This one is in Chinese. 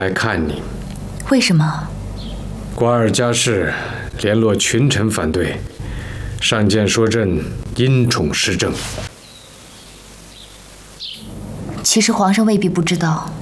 来看你。 为什么？ 瓜尔佳氏联络群臣反对，上谏说朕因宠失政。 其实皇上未必不知道，